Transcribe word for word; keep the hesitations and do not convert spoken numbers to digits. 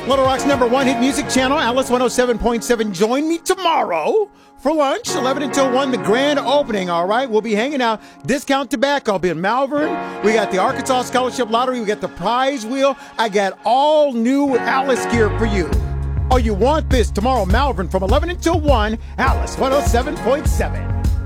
Little Rock's number one hit music channel, Alice one oh seven point seven. Join me tomorrow for lunch, eleven until one, the grand opening, all right? We'll be hanging out. Discount tobacco. I'll be in Malvern. We got the Arkansas Scholarship Lottery. We got the prize wheel. I got all new Alice gear for you. Oh, you want this tomorrow, Malvern, from eleven until one, Alice one oh seven point seven.